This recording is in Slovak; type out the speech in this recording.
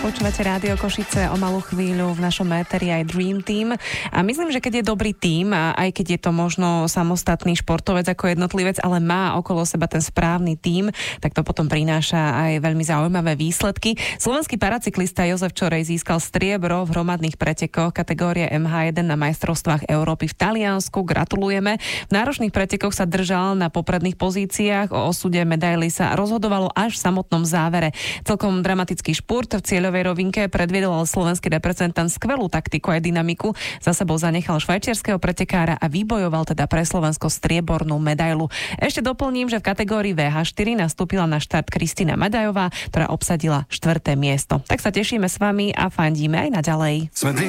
Počúvate Rádio Košice, o malú chvíľu v našom éteri aj Dream Team. A myslím, že keď je dobrý tím, a aj keď je to možno samostatný športovec ako jednotlivec, ale má okolo seba ten správny tím, tak to potom prináša aj veľmi zaujímavé výsledky. Slovenský paracyklista Jozef Čorej získal striebro v hromadných pretekoch kategórie MH1 na majstrovstvách Európy v Taliansku. Gratulujeme. V náročných pretekoch sa držal na popredných pozíciách. O osude medaily sa rozhodovalo až v samotnom závere. Celkom dramatický špurt v cieľovej rovinke predviedol slovenský reprezentant skvelú taktiku aj dynamiku. Za sebou zanechal švajčiarskeho pretekára a vybojoval teda pre Slovensko striebornú medailu. Ešte doplním, že v kategórii VH4 nastúpila na štart Kristina Madajová, ktorá obsadila 4. miesto. Tak sa tešíme s vami a fandíme aj naďalej.